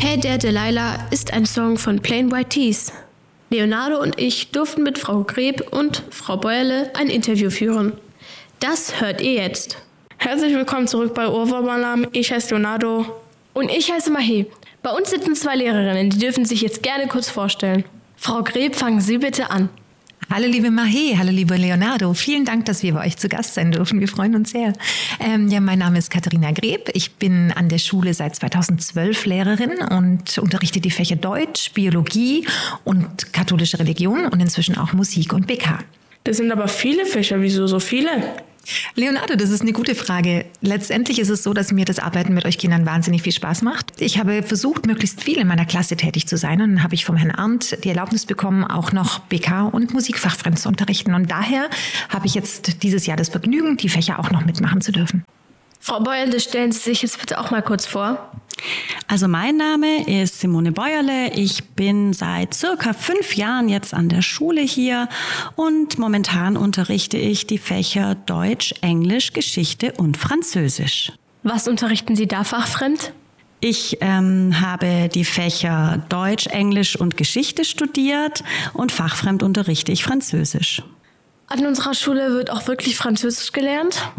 Hey there Delilah ist ein Song von Plain White T's. Leonardo und ich durften mit Frau Greb und Frau Bäuerle ein Interview führen. Das hört ihr jetzt. Herzlich willkommen zurück bei Ohrwurm-Alarm. Ich heiße Leonardo. Und ich heiße Mahe. Bei uns sitzen 2 Lehrerinnen, die dürfen sich jetzt gerne kurz vorstellen. Frau Greb, fangen Sie bitte an. Hallo liebe Mahe, hallo lieber Leonardo. Vielen Dank, dass wir bei euch zu Gast sein dürfen. Wir freuen uns sehr. Mein Name ist Katharina Greb. Ich bin an der Schule seit 2012 Lehrerin und unterrichte die Fächer Deutsch, Biologie und katholische Religion und inzwischen auch Musik und BK. Das sind aber viele Fächer. Wieso so viele? Leonardo, das ist eine gute Frage. Letztendlich ist es so, dass mir das Arbeiten mit euch Kindern wahnsinnig viel Spaß macht. Ich habe versucht, möglichst viel in meiner Klasse tätig zu sein. Und dann habe ich vom Herrn Arndt die Erlaubnis bekommen, auch noch BK und Musikfachfremd zu unterrichten. Und daher habe ich jetzt dieses Jahr das Vergnügen, die Fächer auch noch mitmachen zu dürfen. Frau Bäuerle, stellen Sie sich jetzt bitte auch mal kurz vor. Also mein Name ist Simone Bäuerle. Ich bin seit circa 5 Jahren jetzt an der Schule hier und momentan unterrichte ich die Fächer Deutsch, Englisch, Geschichte und Französisch. Was unterrichten Sie da fachfremd? Ich habe die Fächer Deutsch, Englisch und Geschichte studiert und fachfremd unterrichte ich Französisch. An unserer Schule wird auch wirklich Französisch gelernt?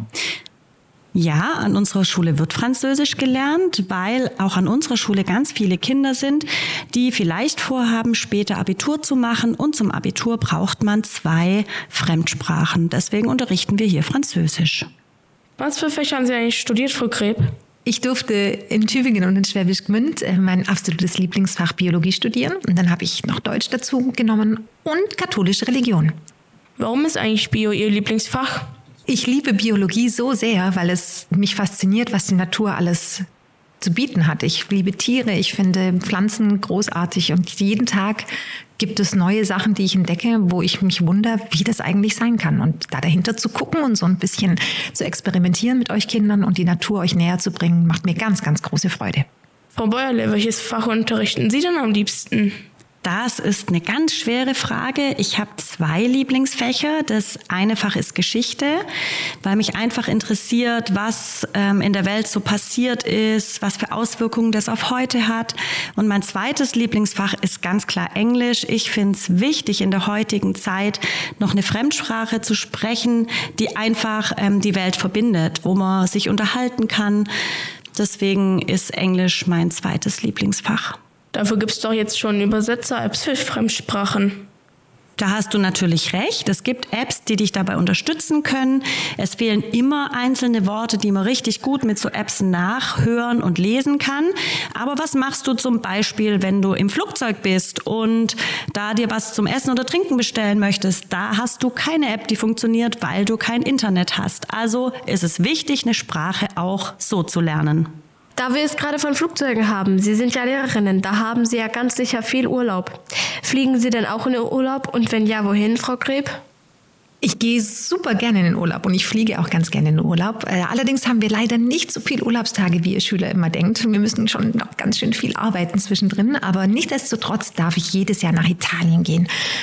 Ja, an unserer Schule wird Französisch gelernt, weil auch an unserer Schule ganz viele Kinder sind, die vielleicht vorhaben, später Abitur zu machen. Und zum Abitur braucht man 2 Fremdsprachen. Deswegen unterrichten wir hier Französisch. Was für Fächer haben Sie eigentlich studiert, Frau Greb? Ich durfte in Tübingen und in Schwäbisch Gmünd mein absolutes Lieblingsfach Biologie studieren. Und dann habe ich noch Deutsch dazu genommen und katholische Religion. Warum ist eigentlich Bio Ihr Lieblingsfach? Ich liebe Biologie so sehr, weil es mich fasziniert, was die Natur alles zu bieten hat. Ich liebe Tiere, ich finde Pflanzen großartig und jeden Tag gibt es neue Sachen, die ich entdecke, wo ich mich wundere, wie das eigentlich sein kann. Und da dahinter zu gucken und so ein bisschen zu experimentieren mit euch Kindern und die Natur euch näher zu bringen, macht mir ganz, ganz große Freude. Frau Bäuerle, welches Fach unterrichten Sie denn am liebsten? Das ist eine ganz schwere Frage. Ich habe 2 Lieblingsfächer. Das eine Fach ist Geschichte, weil mich einfach interessiert, was in der Welt so passiert ist, was für Auswirkungen das auf heute hat. Und mein zweites Lieblingsfach ist ganz klar Englisch. Ich finde es wichtig, in der heutigen Zeit noch eine Fremdsprache zu sprechen, die einfach die Welt verbindet, wo man sich unterhalten kann. Deswegen ist Englisch mein zweites Lieblingsfach. Dafür gibt es doch jetzt schon Übersetzer-Apps für Fremdsprachen. Da hast du natürlich recht. Es gibt Apps, die dich dabei unterstützen können. Es fehlen immer einzelne Worte, die man richtig gut mit so Apps nachhören und lesen kann. Aber was machst du zum Beispiel, wenn du im Flugzeug bist und da dir was zum Essen oder Trinken bestellen möchtest? Da hast du keine App, die funktioniert, weil du kein Internet hast. Also ist es wichtig, eine Sprache auch so zu lernen. Da wir es gerade von Flugzeugen haben, Sie sind ja Lehrerinnen, da haben Sie ja ganz sicher viel Urlaub. Fliegen Sie denn auch in den Urlaub und wenn ja, wohin, Frau Greb? Ich gehe super gerne in den Urlaub und ich fliege auch ganz gerne in den Urlaub. Allerdings haben wir leider nicht so viele Urlaubstage, wie ihr Schüler immer denkt. Wir müssen schon noch ganz schön viel arbeiten zwischendrin, aber nichtsdestotrotz darf ich jedes Jahr nach Italien gehen.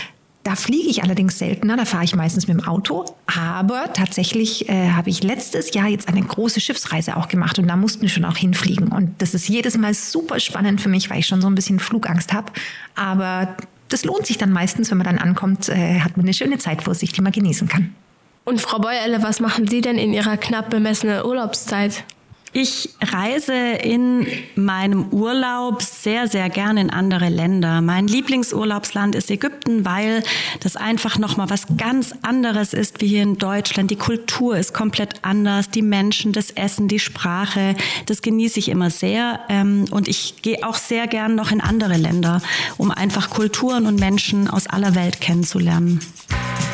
Da fliege ich allerdings seltener, da fahre ich meistens mit dem Auto. Aber tatsächlich habe ich letztes Jahr jetzt eine große Schiffsreise auch gemacht und da mussten wir schon auch hinfliegen. Und das ist jedes Mal super spannend für mich, weil ich schon so ein bisschen Flugangst habe. Aber das lohnt sich dann meistens, wenn man dann ankommt, hat man eine schöne Zeit vor sich, die man genießen kann. Und Frau Bäuerle, was machen Sie denn in Ihrer knapp bemessenen Urlaubszeit? Ich reise in meinem Urlaub sehr, sehr gerne in andere Länder. Mein Lieblingsurlaubsland ist Ägypten, weil das einfach nochmal was ganz anderes ist wie hier in Deutschland. Die Kultur ist komplett anders, die Menschen, das Essen, die Sprache, das genieße ich immer sehr. Und ich gehe auch sehr gern noch in andere Länder, um einfach Kulturen und Menschen aus aller Welt kennenzulernen.